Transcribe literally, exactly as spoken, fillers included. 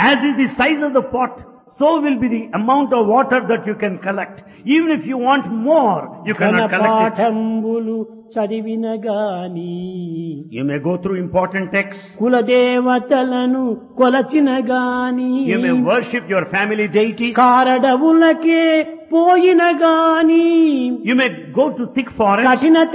As is the size of the pot, so will be the amount of water that you can collect. Even if you want more, you cannot collect it. పాఠంబులు చదివిన గాని You may go through important texts. కులదేవతలను కొలచిన గాని You may worship your family deities. కారడవులకే పోయిన గాని You may go to thick forests. కఠిన